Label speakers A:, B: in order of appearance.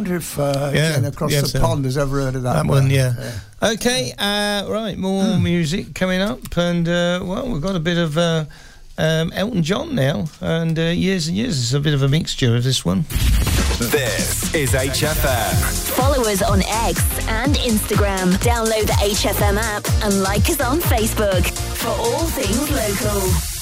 A: wonder if Jen across the pond has ever heard of that
B: one. Yeah. Okay, right, more music coming up, and we've got a bit of Elton John now, and Years and Years. It's a bit of a mixture of this one.
C: This is HFM.
D: Follow us on X and Instagram. Download the HFM app and like us on Facebook for all things local.